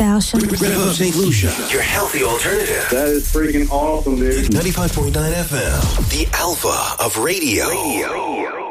Bousham. Rev Up St. Lucia, your healthy alternative. That is freaking awesome, dude. 95.9 FM, the alpha of radio.